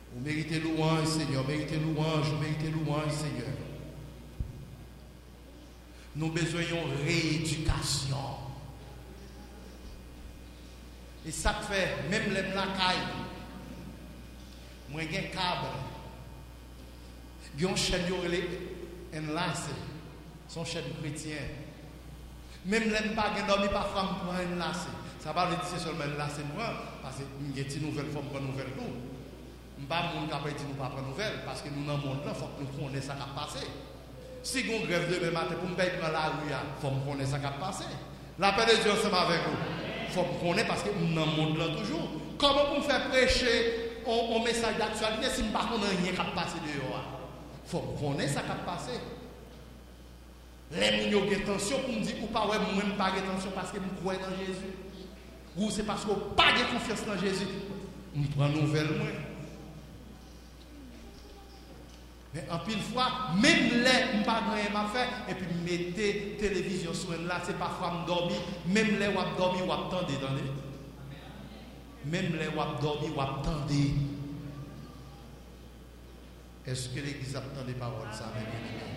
Vous méritez louange, Seigneur. Méritez louange, Seigneur. Nous besoin de rééducation. Et ça fait, même les placailles, moi j'ai un câble, j'ai une chaîne enlacée, son chaîne chrétien. Même les pas dormi par femme pour enlacer. Ça va dire c'est seulement enlacer moi, parce que j'ai une nouvelle forme pour nouvelle nous. Je ne sais pas si nous ne pas prendre nouvelle, parce que nous dans le monde là, il faut que nous connaissions ça qui a passé. Si on grève demain matin pour me prendre la rue, il faut que nous connaissions ça qui a passé. La paix de Dieu ensemble avec vous. Il faut qu'on connaisse parce que nous dans le monde là toujours. Comment pour faire prêcher un message d'actualité si nous ne connaissons rien qui a passé dehors? Il faut qu'on connaisse ça qui a passé. Les gens qui ont tension pour me dire ou pas, ouais, moi je pas tension parce que je crois dans Jésus. Ou c'est parce que je n'ai pas de confiance dans Jésus. Je prends nouvelle moi. Mais en pile fois, même les je pas rien à faire et puis mettez télévision sur là, c'est parfois me dormir, même les ou dormir ou attendez dans les. Même les ou dormir ou attendez. Est-ce que l'église attend des paroles ça avec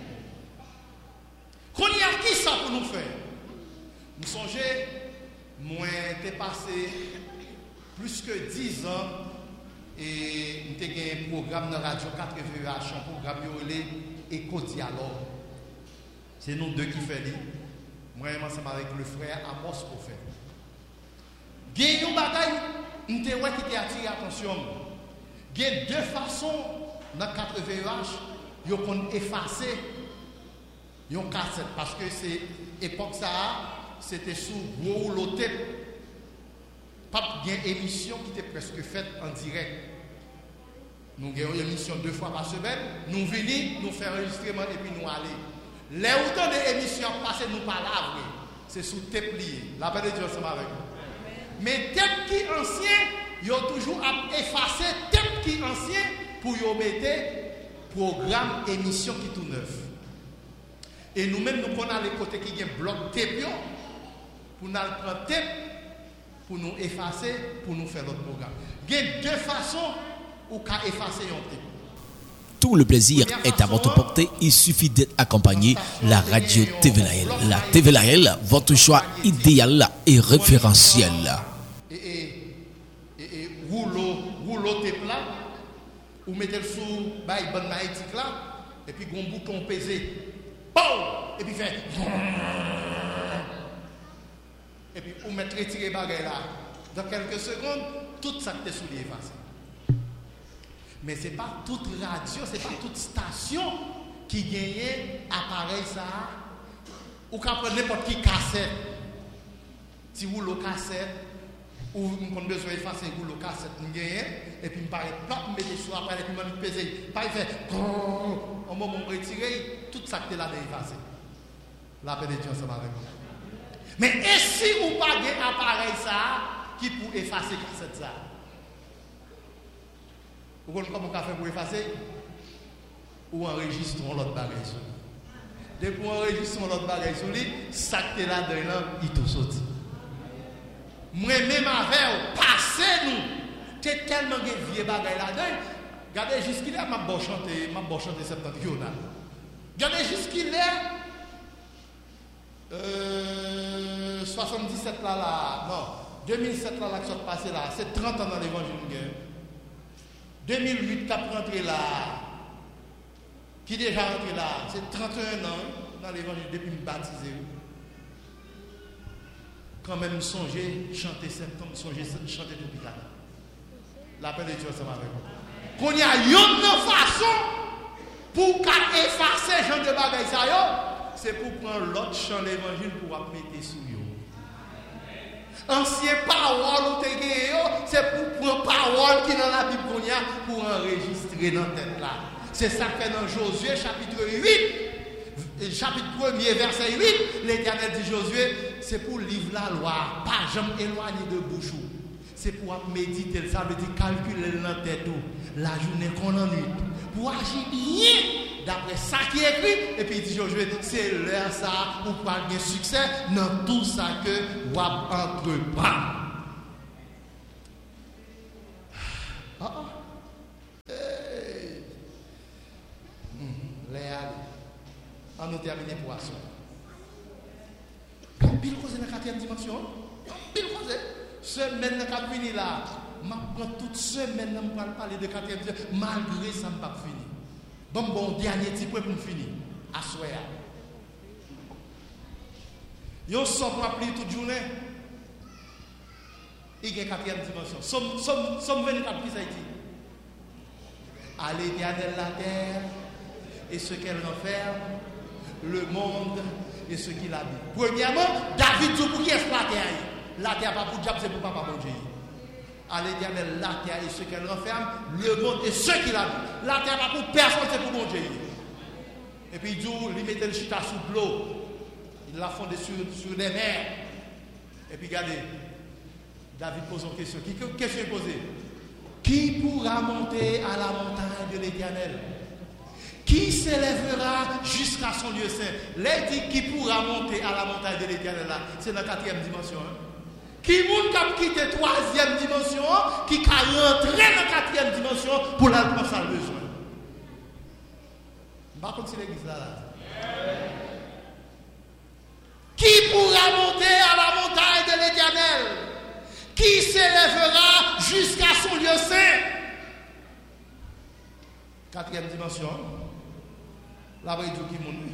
qu'on y a qui ça pour nous faire? Nous songez, moi t'ai passé plus que 10 ans et nous avons un programme dans la radio 80H, un programme qui Éco Dialogue. C'est nous deux qui faisons. Moi, ensemble avec le frère Amos pour faire. Il y a une bagaille qui a attiré l'attention. Il y a deux façons dans 80H de effacer une cassette. Parce que c'est l'époque ça, c'était sous gros loté. Pas de émission qui était presque faite en direct. Nous avons une émission 2 fois par semaine. Nous venons, nous faisons enregistrement et puis nous allons. Les autant d'émissions passées, nous pas là. C'est sous tape lié. La paix de Dieu ensemble avec nous. Mais tape qui ancien, ils ont toujours effacé tape qui ancien pour y mettre programme, émission qui tout neuf. Et nous-mêmes, nous prenons les côtés qui ont bloc tape pour nous prendre tape. Pour nous effacer, pour nous faire notre programme. Il y a deux façons où on peut effacer un type. Tout le plaisir est à votre portée. Il suffit d'être accompagné la radio TVLAL. La TVLAL, votre choix idéal et référentiel. Et rouleau tape là, ou mettez le sous bonne magnétique là, et puis un bouton pesé. Et puis fait. Et puis, vous mettez retirer les bagages là. Dans quelques secondes, tout ça est sous les effacé. Mais ce n'est pas toute radio, ce n'est pas toute station qui gagne appareil ça. Ou qu'on prend n'importe qui cassette. Si vous le cassette, ou vous avez besoin d'effacer le cassette, vous gagnez. Et puis, vous mettez sur l'appareil, et puis vous pesez. Pas fait. Au moment où vous retirez, tout ça qui est là d'effacer. La paix de Dieu, ça va avec vous. Mais et si vous pas un appareil ça qui pour effacer cassette ça? Vous comprenez comment on fait pour effacer? Ou enregistrons l'autre bagage sur lui. Dès qu'on enregistre l'autre bagage sur lui, ça qui est là-dedans, il tout sorti. Moi-même avec passez-nous. C'est tellement de vieux bagages là-dedans. Regardez jusqu'il est, ma chanter septentrional. Regardez jusqu'il est. 77 là, non, 2007 là, qui sont passés là, c'est 30 ans dans l'évangile. 2008 qui a rentré là, qui déjà rentré là, c'est 31 ans dans l'évangile depuis me baptiser. Quand même songer, chanter septembre, songer, chanter tout le temps. La paix de Dieu, ça va avec vous. Qu'on y a une façon pour effacer Jean de bagaille ça, c'est pour prendre l'autre chant de l'évangile pour mettre sous eux. Ancien parole ou c'est pour prendre parole qui est dans la Bible pour enregistrer dans la tête là. C'est ça que fait dans Josué chapitre 8, chapitre 1er verset 8, l'Éternel dit Josué, c'est pour livrer la loi, pas jamais éloigné de bouchou. C'est pour méditer, ça veut dire calculer dans la tête la journée qu'on en nuit. Pour agir bien. D'après ça qui est écrit, et puis il dit Josué, c'est l'heure ça pour avoir un succès dans tout ça que vous entreprendre. terminer pour asseoir. Pile cause dans la 4e dimension. Pile cause. Semaine qui fini là. Je prends toute semaine pour parler de 4e dimension. Malgré ça, je ne pas fini. Bon, dernier petit point pour finir. Asseoir. Yo sont pour appeler toute journée. Il y a 4e dimension. Somme 24 qui ça dit. À l'Éternel la terre et ce qu'elle renferme, le monde et ce qu'il habite. Premièrement, David dit pour qui est-ce la terre? La terre pas pour diable, c'est pour papa bon Dieu. À l'Éternel la terre et ce qu'elle renferme, le monde et ce qu'il habite. La terre pas pour personne, c'est pour bon Dieu. Et puis il dit, il mettait le chita sous l'eau. Il l'a fondé sur des mers. Et puis regardez, David pose une question. Quelle question est posée? Qui pourra monter à la montagne de l'Éternel? Qui s'élèvera jusqu'à son lieu saint? Les dit qui pourra monter à la montagne de l'Éternel là? C'est dans la 4e dimension. Qui moun kap quitte 3e dimension, qui ka rentrer dans la 4e dimension pour la prendre sa besoin. Par contre, c'est l'église là. Qui pourra monter à la montagne de l'Éternel? Qui s'élèvera jusqu'à son lieu saint? 4e dimension. La vraie Dieu qui monte.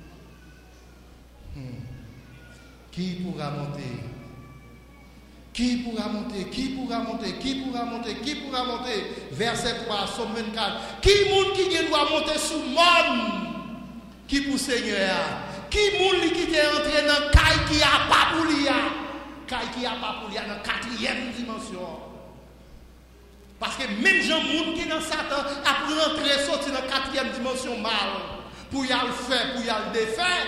Qui pourra monter? Qui pourra monter? Qui pourra monter? Qui pourra monter? Qui pourra monter? Verset 3, Somme 24. Qui monde qui doit monter sous monde? Qui pour Seigneur? Qui monde qui est entré dans le caille qui a pas pour lui? Caille qui a pas pour lui dans la 4e dimension. Parce que même gens qui dans Satan a pour rentrer sortir dans la 4e dimension mal. Pour y aller faire, pour y aller défaire.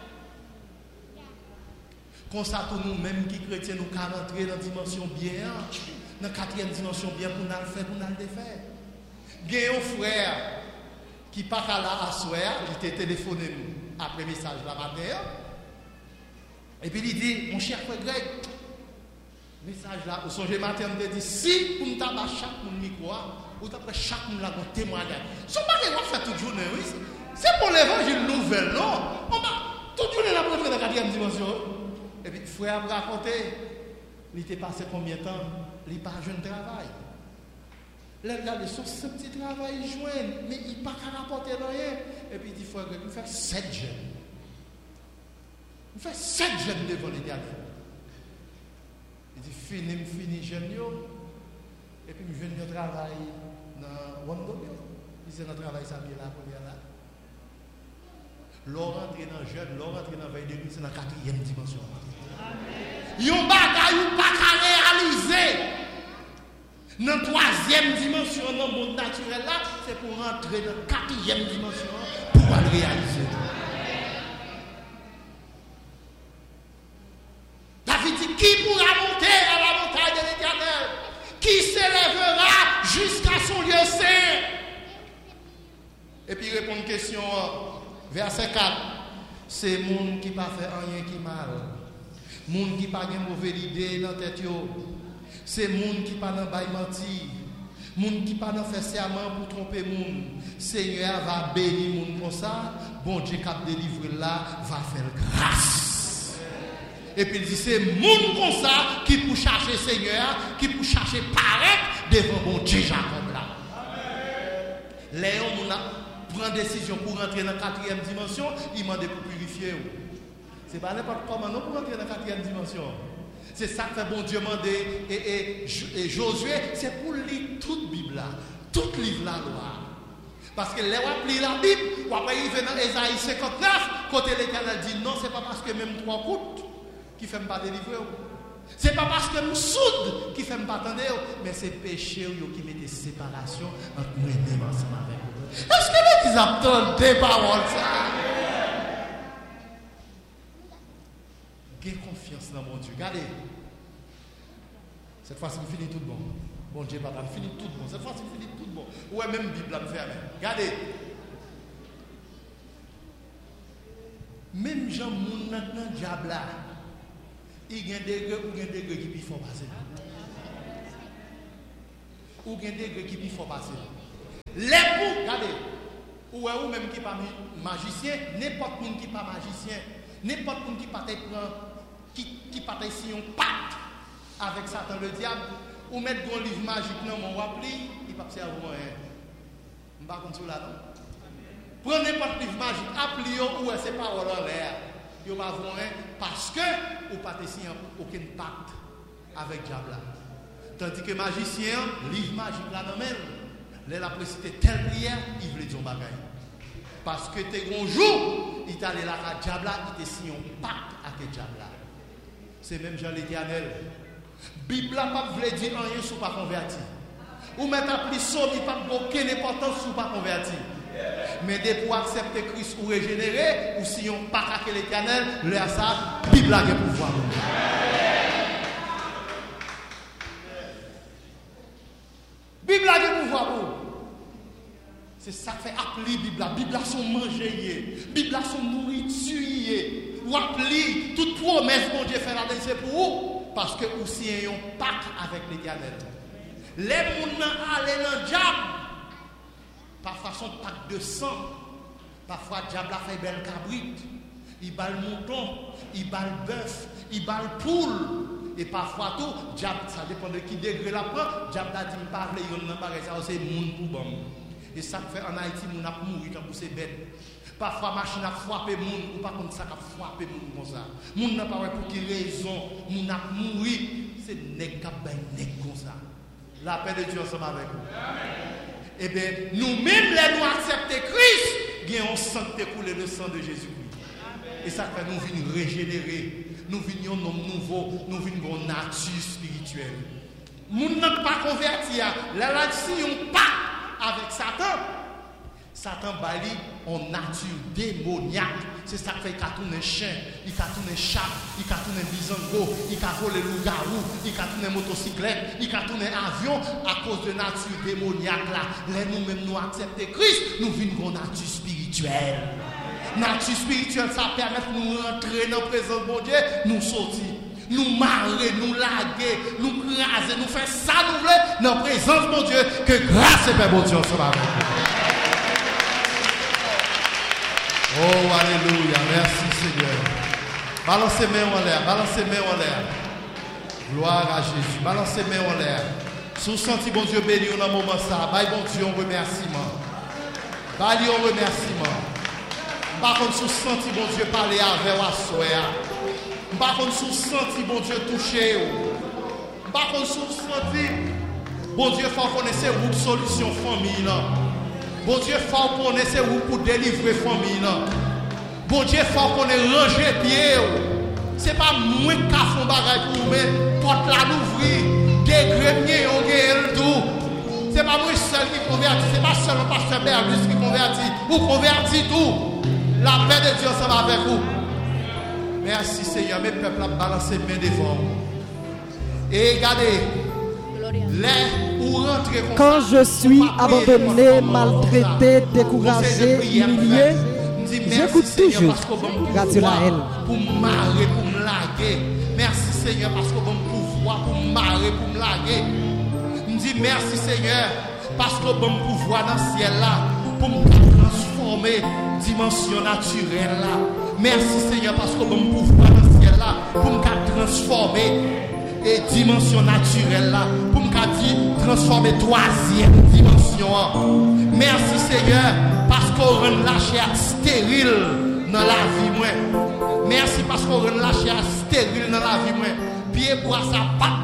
Comme ça, nous même qui chrétiens, nous pouvons rentrer dans la dimension bien, dans la 4e dimension bien, pour nous le faire, pour nous le défaire. Il y a un frère qui part là à soir, il était téléphoné après message la matin. Et puis il dit, mon cher frère Greg, message là, au songe matin, il me dit, si vous me tabac chaque monde micro, vous tapez chaque monde là pour témoigner. Ce n'est pas que vous faites toute journée, oui. C'est pour l'évangile nouvelle, non? Toute journée là pour entrer dans la 4e dimension. Et puis, le frère m'a raconté, il était passé combien de temps? Il n'a pas un jeune travail. Là, regardez, sur ce petit travail, il joint, mais il n'a pas qu'à rapporter rien. Et puis, il dit, frère, il fait 7 jeunes. Il fait 7 jeunes devant les gars. Il dit, fini, jeune. Et puis, je viens de travail dans Wondobio. Il dit, dans le travail, ça vient là, pour aller là. L'or rentre dans jeune, l'or rentre dans veille de nuit, c'est dans la 4e dimension. Yon bagay ou pas qu'à réaliser dans la 3e dimension, dans le monde naturel là, c'est pour rentrer dans la 4e dimension pour le réaliser. David dit, qui pourra monter à la montagne de l'Éternel? Qui s'élèvera jusqu'à son lieu saint? Et puis il répond une question. Verset 4, c'est le monde qui n'a pas fait rien qui mal. Le monde qui n'a pas de mauvaise idée dans la tête. C'est le monde qui n'a pas menti. Le monde qui n'a pas fait serment pour tromper le monde. Seigneur va bénir le monde comme ça. Bon Dieu qui a délivré là va faire grâce. Et puis il dit, c'est le monde comme ça qui peut chercher Seigneur, qui peut chercher paraître devant bon Dieu Jacob là. Léon, prend décision pour rentrer dans la 4e dimension, il m'a dit pour purifier. Ce n'est pas n'importe comment non pour rentrer dans la 4e dimension. C'est ça que fait bon Dieu mandé et Josué, c'est pour lire toute Bible là, toute livre la loi. Parce que les on lit la Bible, ou après il vient dans Ésaïe 59, côté l'Éternel dit non, c'est pas parce que même 3 routes qui ne fait pas délivrer. C'est pas parce que nous soudes qui ne fait pas attendre, mais c'est péché qui met des séparations entre nous et nous ensemble avec vous. Est-ce que les attendent des paroles ça? Gain confiance dans mon Dieu. Regardez. Cette fois-ci, je finis tout bon. Bon Dieu, papa, je finis tout bon. Cette fois-ci, je finis tout bon. Ouais, même Bible, me fait. Regardez. Même Jean Moun maintenant, diable là, il y a des degrés ou des degrés qui font passer. Ou des degrés qui font passer. L'époux, regardez, ou même qui pas magicien, n'importe qui qui pas magicien, n'importe qui pas qui pas si on pacte avec Satan le diable, ou mettre un livre magique dans mon rappli, il pas servir rien. On va comme ça là non. Prenez n'importe livre magique, appli ou ces paroles en l'air. Yo pas rien parce que ou pas si aucun pacte avec diable. Tandis que magicien, livre magique là dans même, les la précité telle prière, il voulait dire bagaille. Parce que t'es un jour, il t'allait là à diable, il te signé un pacte avec diable. C'est même Jean l'Éternel. Bible n'a pas voulu dire rien si pas converti. Ou mettre appli somme, il pas aucune importance si pas converti. Mais dès pour accepter Christ ou régénérer, ou si on pas avec l'Éternel, le ça, Bible a le pouvoir. Bible a le pouvoir pour. C'est ça qui fait appeler Bible. La Bible a son manger, Bible a son nourriture. Ou appeler toute promesse que Dieu fait là-dedans, c'est pour vous. Parce que aussi il y a un pacte avec l'Éternel. Les gens allaient dans le diable. Par façon de pacte de sang. Parfois, le diable a fait belle cabrite. Il bat le mouton, il bat le bœuf, il bat le poule. Et parfois tout, diable, ça dépend de qui degré la prend. Diable a dit, parle, il n'a pas ça, c'est moun pour bon. Et ça fait en Haïti, moun a mouru pour ces bêtes. Parfois, machine a frappé moun, ou pas comme ça, a frappé moun comme ça. Moun n'a pas pour quelle raison, moun a mouru. C'est nèg qui ben nèg comme ça. La paix de Dieu ensemble avec vous. Eh bien, nous-mêmes, les nous accepter Christ, il y a un sang qui coulé le sang de Jésus-Christ. Et ça fait nous venir régénérer. Nous venons un homme nouveau, nous venons une nature spirituelle. Nous n'avons pas converti à la nature, on pas avec Satan. Satan bali en nature démoniaque. C'est ça qui fait qu'il a tourné chien, il a tourné chat, il a tourné bizango, il a volé loup-garou, il a tourné motocyclette, il a tourné avion à cause de nature démoniaque là. Là nous-mêmes nous accepter Christ, nous vivons une nature spirituelle. Nature spirituelle, ça permet de nous rentrer dans la présence de mon Dieu, nous sortir, nous marrer, nous laguer, nous craser, nous faire ça nous voulons dans la présence de mon Dieu, que grâce et paix mon Dieu soit avec nous. Oh, alléluia, merci Seigneur. Balancez mes mains en l'air, balancez mes mains en l'air. Gloire à Jésus, balancez mes mains en l'air. Sous senti bon Dieu béni dans le moment ça, bye bon Dieu un remerciement. Bye un remerciement. Par contre, sous senti bon Dieu parler avec vous. Par contre, sous senti bon Dieu toucher vous. Par contre, sous senti bon Dieu faut connaître vous solution famille là. Bon Dieu, il faut qu'on essaie pour délivrer la famille. Bon Dieu, il faut qu'on ait rangé pied. Ce n'est pas moi qui fais un bagage pour vous, mais porte la l'ouvrir, dégrenier, on gagne tout. Ce n'est pas moi seul qui convertit, ce n'est pas seulement pasteur Berlus qui convertit. Vous convertit tout. La paix de Dieu sera avec vous. Merci Seigneur, mes peuples ont balancé main devant vous. Et regardez. Quand je suis abandonné, maltraité, découragé, humilié, j'écoute toujours Radio Laël. Pour me marrer, pour me laguer. Merci Seigneur parce que bon pouvoir pour me marrer, pour me laguer. Je dis merci Seigneur parce que bon pouvoir dans le ciel là pour me transformer dimension naturelle là. Merci Seigneur parce que bon pouvoir dans le ciel là pour me transformer et dimension naturelle là pour me transformer troisième dimension. Merci Seigneur parce qu'on rend la chair stérile dans la vie moi. Merci parce qu'on rend la chair stérile dans la vie moi. Pied bois ça pas